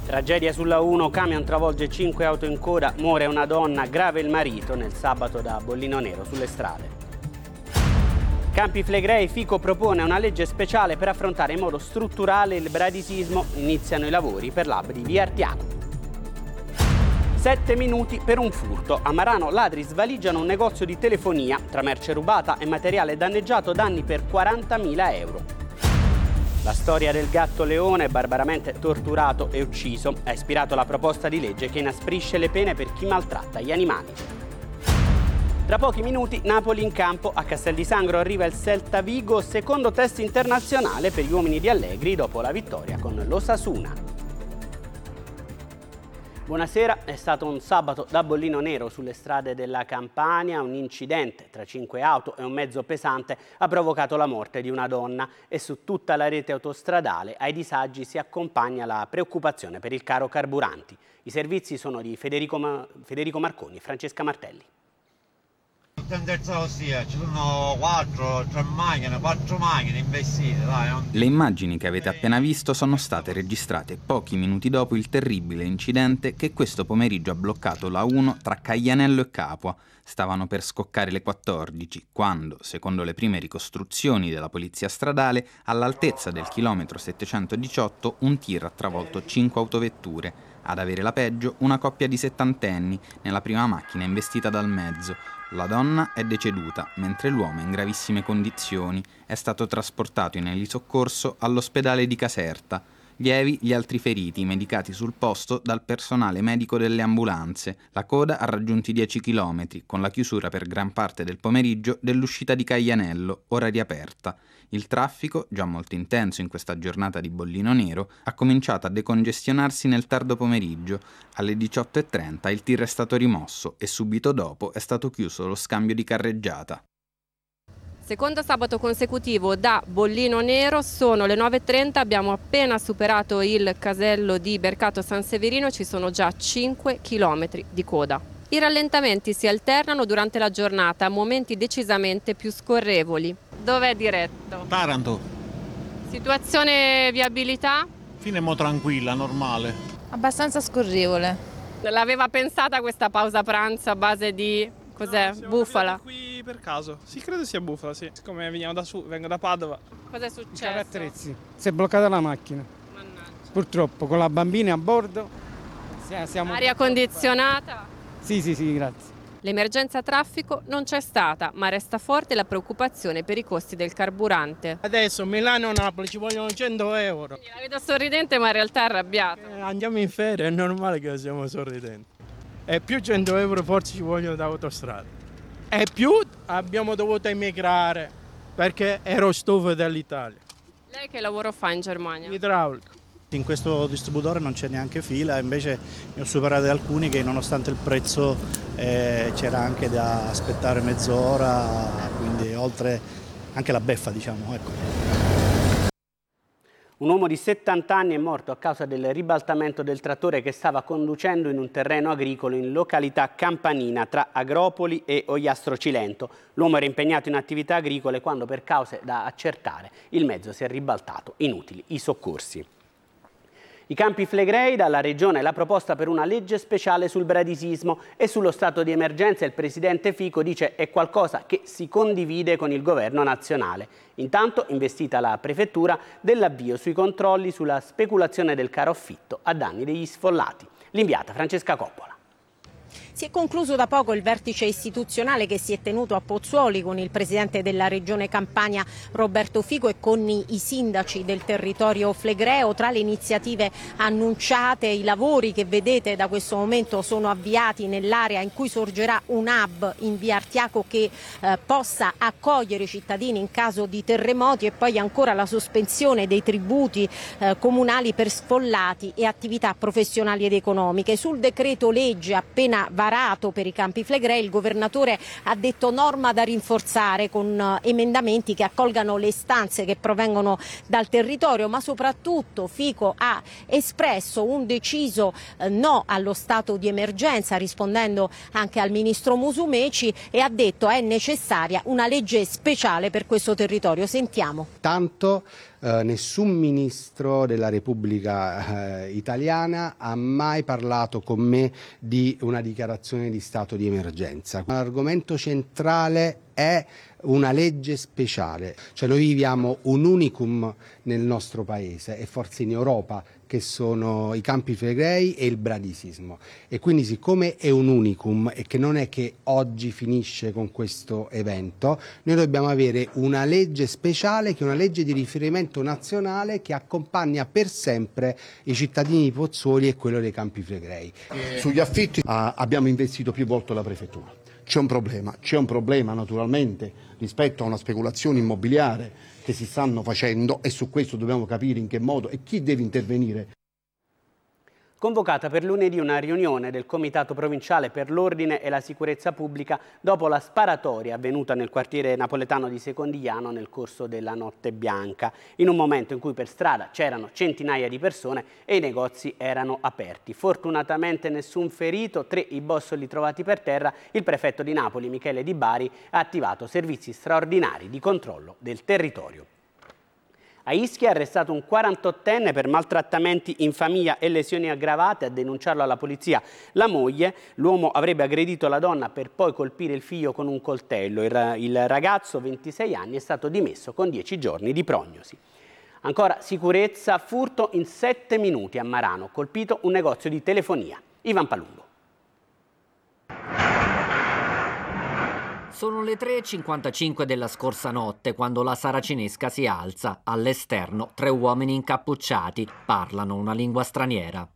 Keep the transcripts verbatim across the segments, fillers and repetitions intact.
Tragedia sulla uno, camion travolge cinque auto in coda, muore una donna, grave il marito nel sabato da Bollino Nero sulle strade. Campi Flegrei, Fico propone una legge speciale per affrontare in modo strutturale il bradisismo, iniziano i lavori per l'hub di Via Artiaco. Sette minuti per un furto. A Marano ladri svaligiano un negozio di telefonia, tra merce rubata e materiale danneggiato, danni per quarantamila euro. La storia del gatto leone barbaramente torturato e ucciso ha ispirato la proposta di legge che inasprisce le pene per chi maltratta gli animali. Tra pochi minuti Napoli in campo, a Castel di Sangro arriva il Celta Vigo, secondo test internazionale per gli uomini di Allegri dopo la vittoria con l'Osasuna. Buonasera, è stato un sabato da Bollino Nero sulle strade della Campania. Un incidente tra cinque auto e un mezzo pesante ha provocato la morte di una donna e su tutta la rete autostradale ai disagi si accompagna la preoccupazione per il caro carburanti. I servizi sono di Federico, Ma- Federico Marconi e Francesca Martelli. Ci sono quattro, tre macchine, quattro macchine investite. Dai, non... Le immagini che avete appena visto sono state registrate pochi minuti dopo il terribile incidente che questo pomeriggio ha bloccato la uno tra Caianello e Capua. Stavano per scoccare le quattordici quando, secondo le prime ricostruzioni della polizia stradale, all'altezza del chilometro settecentodiciotto un tir ha travolto cinque autovetture. Ad avere la peggio una coppia di settantenni nella prima macchina investita dal mezzo. La donna è deceduta, mentre l'uomo è in gravissime condizioni. È stato trasportato in elisoccorso all'ospedale di Caserta. Lievi gli altri feriti, medicati sul posto dal personale medico delle ambulanze. La coda ha raggiunto i dieci chilometri, con la chiusura per gran parte del pomeriggio dell'uscita di Caianello, ora riaperta. Il traffico, già molto intenso in questa giornata di Bollino Nero, ha cominciato a decongestionarsi nel tardo pomeriggio. Alle diciotto e trenta il tir è stato rimosso e subito dopo è stato chiuso lo scambio di carreggiata. Secondo sabato consecutivo da Bollino Nero, sono le nove e trenta, abbiamo appena superato il casello di Bercato San Severino, ci sono già cinque chilometri di coda. I rallentamenti si alternano durante la giornata a momenti decisamente più scorrevoli. Dov'è diretto? Taranto. Situazione viabilità? Fine mo tranquilla, normale. Abbastanza scorrevole. L'aveva pensata questa pausa pranzo a base di... cos'è? No, Bufala? Qui per caso. Sì, credo sia bufala, sì. Siccome veniamo da su, vengo da Padova. Cos'è successo? Attrezzi. Si è bloccata la macchina. Mannaggia. Purtroppo con la bambina a bordo. Siamo... Aria condizionata? Sì, sì, sì, grazie. L'emergenza traffico non c'è stata, ma resta forte la preoccupazione per i costi del carburante. Adesso Milano-Napoli ci vogliono cento euro. La vedo sorridente ma in realtà arrabbiata. Eh, andiamo in ferie, è normale che siamo sorridenti. E più cento euro forse ci vogliono da autostrada. E più abbiamo dovuto emigrare perché ero stufo dell'Italia. Lei che lavoro fa in Germania? Idraulico. In questo distributore non c'è neanche fila, invece ne ho superate alcuni che nonostante il prezzo eh, c'era anche da aspettare mezz'ora, quindi oltre anche la beffa, diciamo, ecco. Un uomo di settanta anni è morto a causa del ribaltamento del trattore che stava conducendo in un terreno agricolo in località Campanina tra Agropoli e Ogliastro Cilento. L'uomo era impegnato in attività agricole quando per cause da accertare il mezzo si è ribaltato. Inutili i soccorsi. I Campi Flegrei, dalla Regione la proposta per una legge speciale sul bradisismo e sullo stato di emergenza. Il presidente Fico dice è qualcosa che si condivide con il governo nazionale. Intanto investita la prefettura dell'avvio sui controlli sulla speculazione del caro affitto a danni degli sfollati. L'inviata Francesca Coppola. Si è concluso da poco il vertice istituzionale che si è tenuto a Pozzuoli con il presidente della regione Campania Roberto Fico e con i sindaci del territorio flegreo. Tra le iniziative annunciate, i lavori che vedete da questo momento sono avviati nell'area in cui sorgerà un hub in via Artiaco che eh, possa accogliere i cittadini in caso di terremoti, e poi ancora la sospensione dei tributi eh, comunali per sfollati e attività professionali ed economiche. Sul decreto legge appena varato per i Campi Flegrei, il governatore ha detto norma da rinforzare con emendamenti che accolgano le istanze che provengono dal territorio, ma soprattutto Fico ha espresso un deciso no allo stato di emergenza, rispondendo anche al ministro Musumeci, e ha detto è necessaria una legge speciale per questo territorio. Sentiamo. Tanto eh, nessun ministro della Repubblica eh, italiana ha mai parlato con me di una dichiarazione di stato di emergenza. L'argomento centrale è una legge speciale, cioè noi viviamo un unicum nel nostro paese e forse in Europa, che sono i Campi Flegrei e il bradisismo, e quindi siccome è un unicum e che non è che oggi finisce con questo evento, noi dobbiamo avere una legge speciale che è una legge di riferimento nazionale che accompagna per sempre i cittadini di Pozzuoli e quello dei Campi Flegrei. Sugli affitti ah, abbiamo investito più volte la prefettura. C'è un problema, c'è un problema naturalmente rispetto a una speculazione immobiliare che si stanno facendo e su questo dobbiamo capire in che modo e chi deve intervenire. Convocata per lunedì una riunione del Comitato Provinciale per l'Ordine e la Sicurezza Pubblica dopo la sparatoria avvenuta nel quartiere napoletano di Secondigliano nel corso della Notte Bianca, in un momento in cui per strada c'erano centinaia di persone e i negozi erano aperti. Fortunatamente nessun ferito, tre i bossoli trovati per terra. Il prefetto di Napoli, Michele Di Bari, ha attivato servizi straordinari di controllo del territorio. A Ischia è arrestato un quarantottenne per maltrattamenti in famiglia e lesioni aggravate. A denunciarlo alla polizia la moglie. L'uomo avrebbe aggredito la donna per poi colpire il figlio con un coltello. Il, il ragazzo, ventisei anni, è stato dimesso con dieci giorni di prognosi. Ancora sicurezza, furto in sette minuti a Marano, colpito un negozio di telefonia. Ivan Palumbo. Sono le tre e cinquantacinque della scorsa notte quando la saracinesca si alza. All'esterno tre uomini incappucciati parlano una lingua straniera.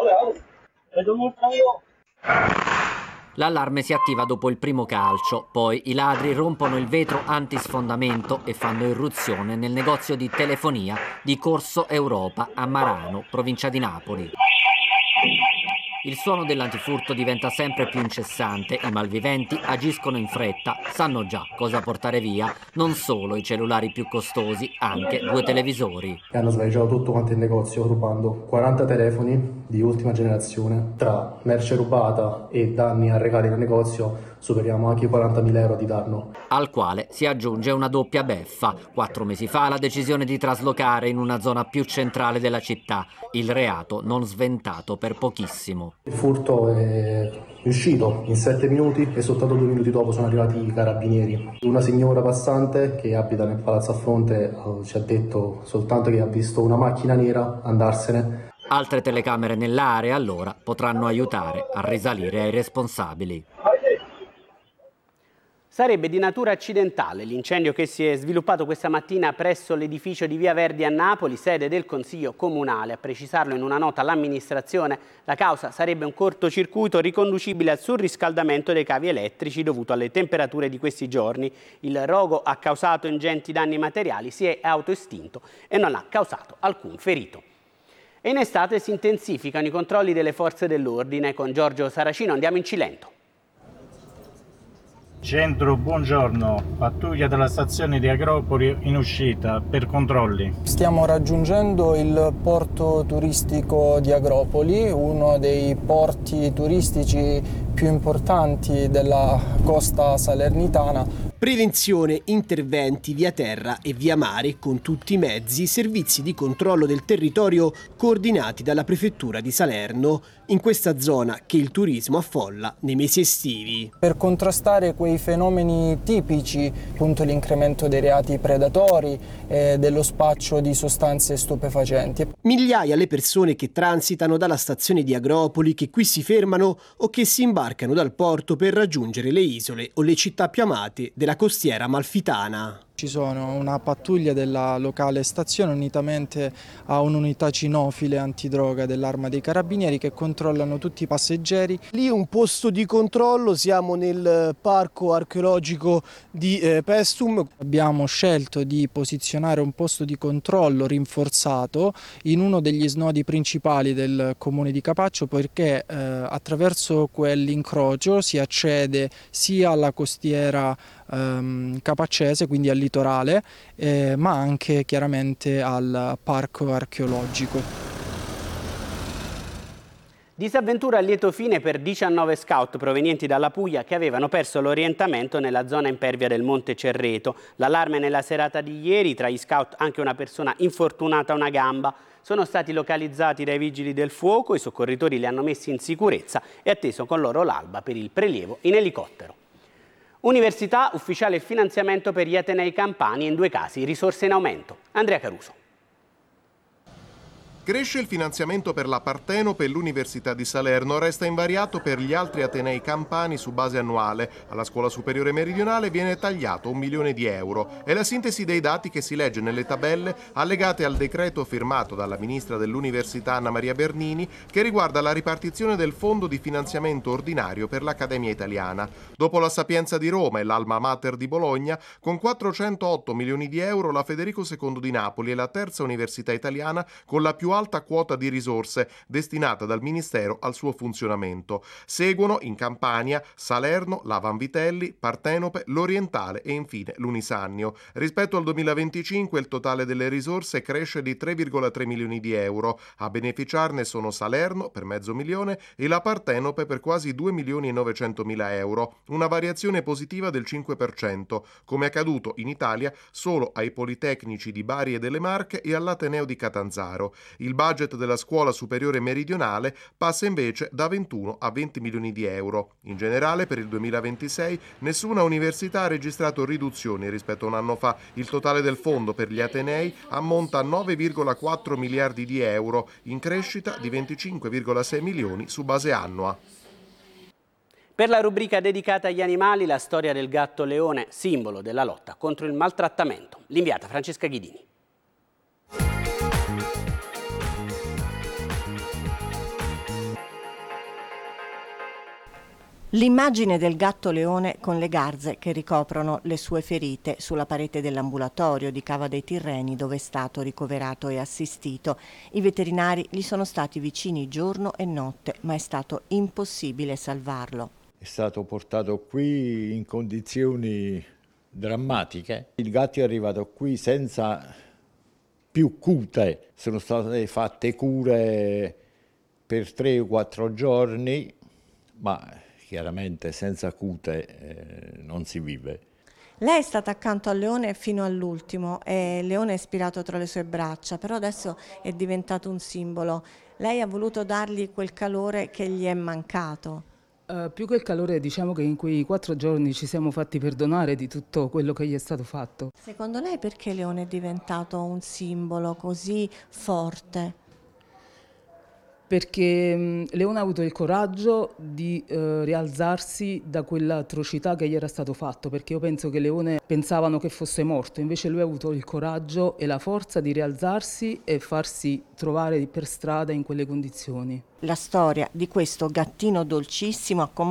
L'allarme si attiva dopo il primo calcio, poi i ladri rompono il vetro antisfondamento e fanno irruzione nel negozio di telefonia di Corso Europa a Marano, provincia di Napoli. Il suono dell'antifurto diventa sempre più incessante, i malviventi agiscono in fretta, sanno già cosa portare via, non solo i cellulari più costosi, anche due televisori. Hanno svaligiato tutto quanto il negozio rubando quaranta telefoni di ultima generazione. Tra merce rubata e danni arrecati nel negozio superiamo anche i quarantamila euro di danno. Al quale si aggiunge una doppia beffa. Quattro mesi fa la decisione di traslocare in una zona più centrale della città, il reato non sventato per pochissimo. Il furto è riuscito in sette minuti e soltanto due minuti dopo sono arrivati i carabinieri. Una signora passante che abita nel palazzo a fronte eh, ci ha detto soltanto che ha visto una macchina nera andarsene. Altre telecamere nell'area allora potranno aiutare a risalire ai responsabili. Sarebbe di natura accidentale l'incendio che si è sviluppato questa mattina presso l'edificio di Via Verdi a Napoli, sede del Consiglio Comunale. A precisarlo in una nota l'amministrazione, la causa sarebbe un cortocircuito riconducibile al surriscaldamento dei cavi elettrici dovuto alle temperature di questi giorni. Il rogo ha causato ingenti danni materiali, si è autoestinto e non ha causato alcun ferito. E in estate si intensificano i controlli delle forze dell'ordine. Con Giorgio Saracino andiamo in Cilento. Centro, buongiorno. Pattuglia della stazione di Agropoli in uscita per controlli. Stiamo raggiungendo il porto turistico di Agropoli, uno dei porti turistici più importanti della costa salernitana. Prevenzione, interventi via terra e via mare con tutti i mezzi, servizi di controllo del territorio coordinati dalla prefettura di Salerno in questa zona che il turismo affolla nei mesi estivi. Per contrastare quei fenomeni tipici, appunto l'incremento dei reati predatori e dello spaccio di sostanze stupefacenti. Migliaia le persone che transitano dalla stazione di Agropoli, che qui si fermano o che si imbarcano dal porto per raggiungere le isole o le città più amate della costiera amalfitana. Ci sono una pattuglia della locale stazione unitamente a un'unità cinofile antidroga dell'Arma dei Carabinieri che controllano tutti i passeggeri. Lì un posto di controllo, siamo nel parco archeologico di eh, Pestum. Abbiamo scelto di posizionare un posto di controllo rinforzato in uno degli snodi principali del comune di Capaccio perché eh, attraverso quell'incrocio si accede sia alla costiera ehm, capaccese, quindi al litorale, eh, ma anche chiaramente al parco archeologico. Disavventura a lieto fine per diciannove scout provenienti dalla Puglia che avevano perso l'orientamento nella zona impervia del Monte Cerreto. L'allarme nella serata di ieri, tra gli scout anche una persona infortunata a una gamba. Sono stati localizzati dai vigili del fuoco, i soccorritori li hanno messi in sicurezza e atteso con loro l'alba per il prelievo in elicottero. Università, ufficiale finanziamento per gli atenei campani, in due casi risorse in aumento. Andrea Caruso. Cresce il finanziamento per la Partenope e l'Università di Salerno, resta invariato per gli altri atenei campani su base annuale. Alla Scuola Superiore Meridionale viene tagliato un milione di euro. È la sintesi dei dati che si legge nelle tabelle allegate al decreto firmato dalla ministra dell'Università Anna Maria Bernini che riguarda la ripartizione del fondo di finanziamento ordinario per l'Accademia Italiana. Dopo la Sapienza di Roma e l'Alma Mater di Bologna, con quattrocentootto milioni di euro la Federico secondo di Napoli è la terza università italiana con la più alta quota di risorse destinata dal Ministero al suo funzionamento. Seguono in Campania Salerno, la Vanvitelli, Partenope, l'Orientale e infine l'Unisannio. Rispetto al duemilaventicinque il totale delle risorse cresce di tre virgola tre milioni di euro. A beneficiarne sono Salerno per mezzo milione e la Partenope per quasi due milioni e novecentomila euro, una variazione positiva del cinque per cento, come accaduto in Italia solo ai Politecnici di Bari e delle Marche e all'Ateneo di Catanzaro. Il budget della Scuola Superiore Meridionale passa invece da ventuno a venti milioni di euro. In generale, per il duemilaventisei, nessuna università ha registrato riduzioni rispetto a un anno fa. Il totale del fondo per gli atenei ammonta a nove virgola quattro miliardi di euro, in crescita di venticinque virgola sei milioni su base annua. Per la rubrica dedicata agli animali, la storia del gatto leone, simbolo della lotta contro il maltrattamento. L'inviata Francesca Ghidini. L'immagine del gatto leone con le garze che ricoprono le sue ferite sulla parete dell'ambulatorio di Cava dei Tirreni dove è stato ricoverato e assistito. I veterinari gli sono stati vicini giorno e notte, ma è stato impossibile salvarlo. È stato portato qui in condizioni drammatiche. Il gatto è arrivato qui senza più cute. Sono state fatte cure per tre o quattro giorni, ma chiaramente senza cute eh, non si vive. Lei è stata accanto al leone fino all'ultimo e il leone è ispirato tra le sue braccia, però adesso è diventato un simbolo. Lei ha voluto dargli quel calore che gli è mancato. Uh, più che il calore, diciamo che in quei quattro giorni ci siamo fatti perdonare di tutto quello che gli è stato fatto. Secondo lei perché il leone è diventato un simbolo così forte? Perché um, Leone ha avuto il coraggio di uh, rialzarsi da quell'atrocità che gli era stato fatto, perché io penso che Leone pensavano che fosse morto, invece lui ha avuto il coraggio e la forza di rialzarsi e farsi trovare per strada in quelle condizioni. La storia di questo gattino dolcissimo ha